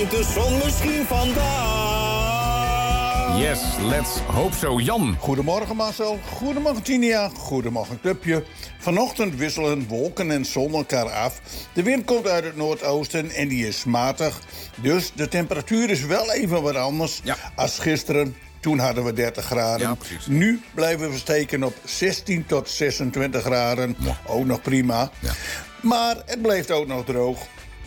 schijnt de zon misschien vandaag. Yes, let's hope so. Jan. Goedemorgen Marcel, goedemorgen Tinia, goedemorgen clubje. Vanochtend wisselen wolken en zon elkaar af. De wind komt uit het noordoosten en die is matig. Dus de temperatuur is wel even wat anders als gisteren. Toen hadden we 30 graden. Ja, precies. Nu blijven we steken op 16 tot 26 graden. Ja. Ook nog prima. Ja. Maar het blijft ook nog droog.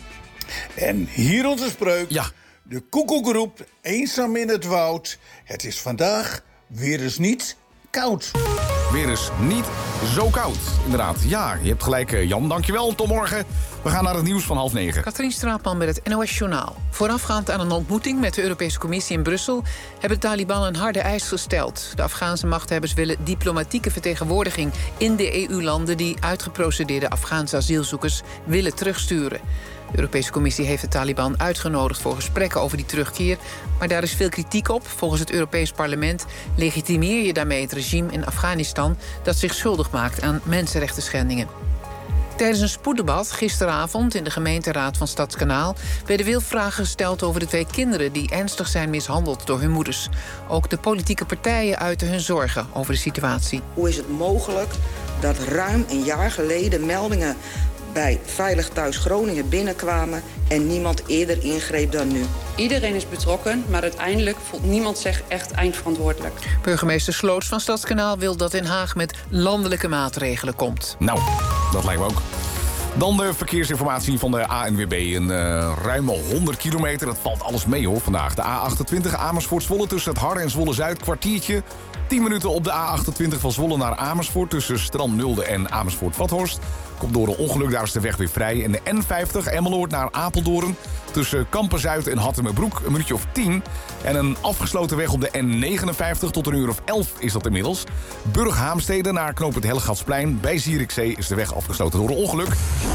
En hier onze spreuk. Ja. De koekoek roept eenzaam in het woud. Het is vandaag weer eens niet koud. Weer eens niet zo koud. Inderdaad, ja, je hebt gelijk, Jan. Dankjewel, tot morgen. We gaan naar het nieuws van 8:30. Katrien Straatman met het NOS Journaal. Voorafgaand aan een ontmoeting met de Europese Commissie in Brussel hebben de Taliban een harde eis gesteld. De Afghaanse machthebbers willen diplomatieke vertegenwoordiging in de EU-landen die uitgeprocedeerde Afghaanse asielzoekers willen terugsturen. De Europese Commissie heeft de Taliban uitgenodigd voor gesprekken over die terugkeer. Maar daar is veel kritiek op. Volgens het Europees Parlement legitimeer je daarmee het regime in Afghanistan dat zich schuldig maakt aan mensenrechtenschendingen. Tijdens een spoeddebat gisteravond in de gemeenteraad van Stadskanaal werden veel vragen gesteld over de 2 kinderen die ernstig zijn mishandeld door hun moeders. Ook de politieke partijen uiten hun zorgen over de situatie. Hoe is het mogelijk dat ruim een jaar geleden meldingen bij Veilig Thuis Groningen binnenkwamen en niemand eerder ingreep dan nu? Iedereen is betrokken, maar uiteindelijk voelt niemand zich echt eindverantwoordelijk. Burgemeester Sloots van Stadskanaal wil dat Den Haag met landelijke maatregelen komt. Nou, dat lijkt me ook. Dan de verkeersinformatie van de ANWB. Een ruime 100 kilometer. Dat valt alles mee hoor vandaag. De A28 Amersfoort-Zwolle tussen het Harde en Zwolle-Zuid. Kwartiertje. 10 minuten op de A28 van Zwolle naar Amersfoort. Tussen Strand-Nulde en Amersfoort-Vathorst. Komt door een ongeluk, daar is de weg weer vrij. En de N50 Emmeloord naar Apeldoorn. Tussen Kampen-Zuid en Hattemerbroek. Een minuutje of 10. En een afgesloten weg op de N59 tot een uur of 11 is dat inmiddels. Burghaamstede naar knooppunt Hellegatsplein. Bij Zierikzee is de weg afgesloten door een ongeluk.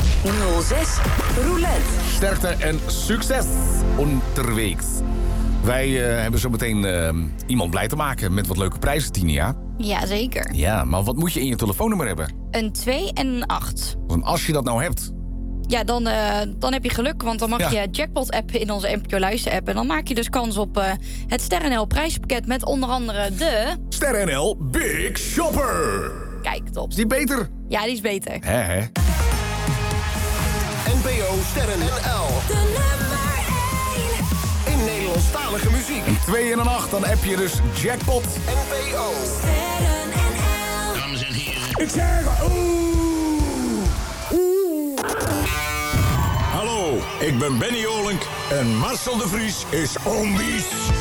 06 Roulette. Sterkte en succes onderwegs. Wij hebben zo meteen iemand blij te maken met wat leuke prijzen, Tinia. Ja, zeker. Ja, maar wat moet je in je telefoonnummer hebben? Een 2 en een 8. Want als je dat nou hebt... Ja, dan heb je geluk, want dan mag je Jackpot appen in onze NPO Luister-app. En dan maak je dus kans op het Ster.nl prijspakket met onder andere de... Ster.nl Big Shopper. Kijk, top. Is die beter? Ja, die is beter. Hè? NPO Ster.nl. De nummer 1 in Nederlandstalige muziek. Een 2 en een 8, dan heb je dus Jackpot. NPO Ster.nl. Dames en heren. Ik zeg Hallo, ik ben Benny Olink en Marcel de Vries is ondies.